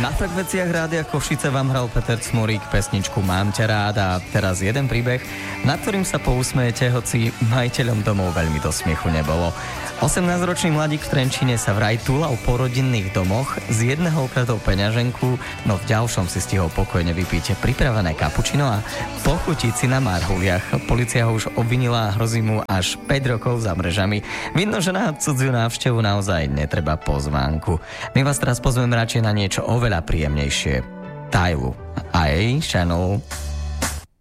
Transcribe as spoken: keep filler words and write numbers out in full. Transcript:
Na frekvenciách Rádia Košice vám hral Peter Cmorík pesničku Mám ťa rád a teraz jeden príbeh, nad ktorým sa pousmejete, hoci majiteľom domov veľmi do smiechu nebolo. osemnásťročný mladík v Trenčíne sa vraj túlal po rodinných domoch, z jedného ukradol peňaženku, no v ďalšom si stihol pokojne vypiť pripravené kapučino a pochutiť si na marhuliach. Polícia ho už obvinila a hrozí mu až päť rokov za mrežami. Vidno, že na cudziu návštevu naozaj netreba pozvánku. My vás teraz pozveme radšej na niečo oveľa príjemnejšie. Tylu a jej Channel.